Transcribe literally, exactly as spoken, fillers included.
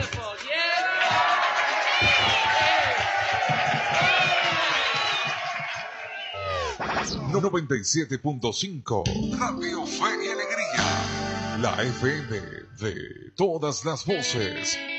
beautiful. Yeah. noventa y siete punto cinco Radio Fe y Alegría. La F M de todas las voces.